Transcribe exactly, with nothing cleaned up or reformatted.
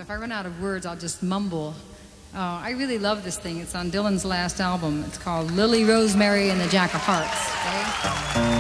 so if I run out of words, I'll just mumble. Uh, I really love this thing. It's on Dylan's last album. It's called Lily Rosemary and the Jack of Hearts. Okay?